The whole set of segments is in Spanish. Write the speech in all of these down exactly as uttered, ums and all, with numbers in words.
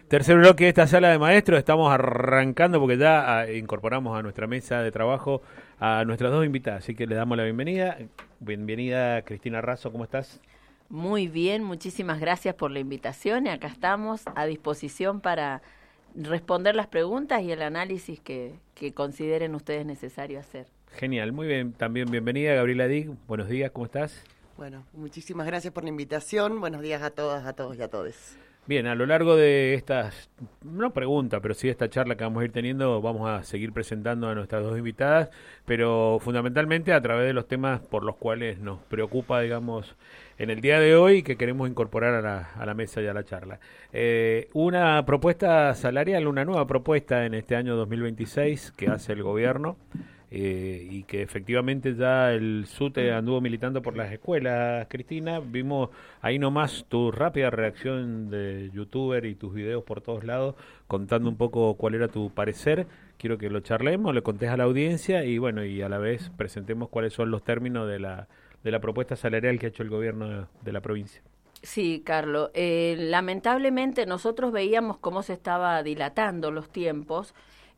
Tercer bloque de esta sala de maestros, estamos arrancando porque ya a, incorporamos a nuestra mesa de trabajo a nuestras dos invitadas, así que le damos la bienvenida. Bienvenida Cristina Razo, ¿cómo estás? Muy bien, muchísimas gracias por la invitación y acá estamos a disposición para responder las preguntas y el análisis que, que consideren ustedes necesario hacer. Genial, muy bien, también bienvenida Gabriela Dig, buenos días, ¿cómo estás? Bueno, muchísimas gracias por la invitación, buenos días a todas, a todos y a todos. Bien, a lo largo de estas, no pregunta, pero sí esta charla que vamos a ir teniendo, vamos a seguir presentando a nuestras dos invitadas, pero fundamentalmente a través de los temas por los cuales nos preocupa, digamos, en el día de hoy, que queremos incorporar a la, a la mesa y a la charla. Eh, una propuesta salarial, una nueva propuesta en este año dos mil veintiséis que hace el gobierno, Eh, y que efectivamente ya el SUTE anduvo militando por las escuelas. Cristina, vimos ahí nomás tu rápida reacción de youtuber y tus videos por todos lados contando un poco cuál era tu parecer. Quiero que lo charlemos, le contés a la audiencia y bueno, y a la vez presentemos cuáles son los términos de la, de la propuesta salarial que ha hecho el gobierno de, de la provincia. Sí, Carlos, eh, lamentablemente nosotros veíamos cómo se estaba dilatando los tiempos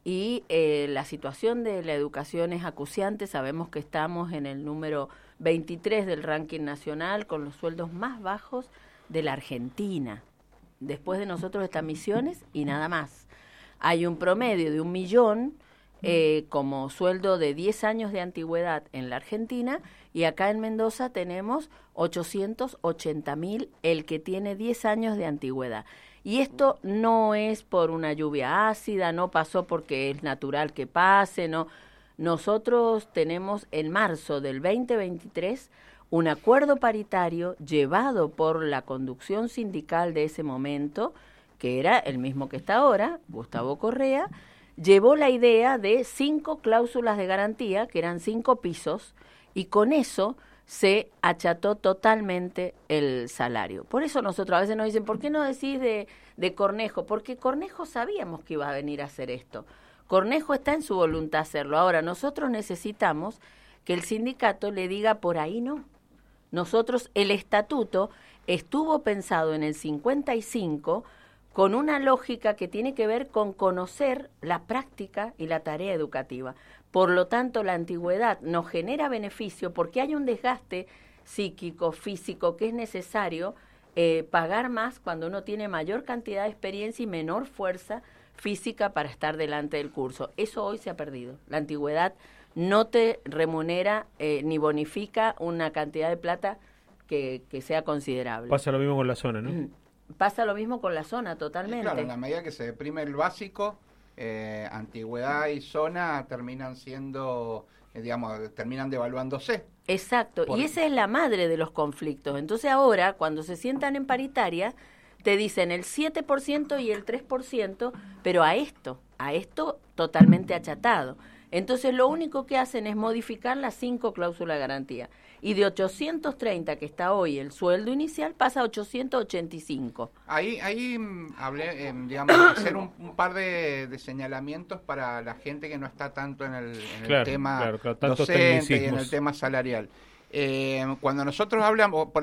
y eh, la situación de la educación es acuciante. Sabemos que estamos en el número veintitrés del ranking nacional con los sueldos más bajos de la Argentina. Después de nosotros están Misiones y nada más. Hay un promedio de un millón eh, como sueldo de diez años de antigüedad en la Argentina y acá en Mendoza tenemos ochocientos ochenta mil el que tiene diez años de antigüedad. Y esto no es por una lluvia ácida, no pasó porque es natural que pase, no. Nosotros tenemos en marzo del veinte veintitrés un acuerdo paritario llevado por la conducción sindical de ese momento, que era el mismo que está ahora, Gustavo Correa, llevó la idea de cinco cláusulas de garantía, que eran cinco pisos, y con eso se acható totalmente el salario. Por eso nosotros a veces nos dicen, ¿por qué no decís de, de Cornejo? Porque Cornejo sabíamos que iba a venir a hacer esto. Cornejo está en su voluntad hacerlo. Ahora, nosotros necesitamos que el sindicato le diga por ahí no. Nosotros, el estatuto estuvo pensado en el cincuenta y cinco con una lógica que tiene que ver con conocer la práctica y la tarea educativa. Por lo tanto, la antigüedad nos genera beneficio porque hay un desgaste psíquico, físico, que es necesario eh, pagar más cuando uno tiene mayor cantidad de experiencia y menor fuerza física para estar delante del curso. Eso hoy se ha perdido. La antigüedad no te remunera eh, ni bonifica una cantidad de plata que, que sea considerable. Pasa lo mismo con la zona, ¿no? Pasa lo mismo con la zona, totalmente. Sí, claro, en la medida que se deprime el básico, eh, antigüedad y zona terminan siendo, eh, digamos, terminan devaluándose. Exacto, Por... y esa es la madre de los conflictos. Entonces ahora, cuando se sientan en paritaria, te dicen el siete por ciento y el tres por ciento, pero a esto, a esto totalmente achatado. Entonces lo único que hacen es modificar las cinco cláusulas de garantía. Y de ochocientos treinta que está hoy el sueldo inicial pasa a ochocientos ochenta y cinco. Ahí, ahí hablé, eh, digamos, hacer un, un par de, de señalamientos para la gente que no está tanto en el, en el claro, tema claro, claro, docente y en el tema salarial. Eh, cuando nosotros hablamos, por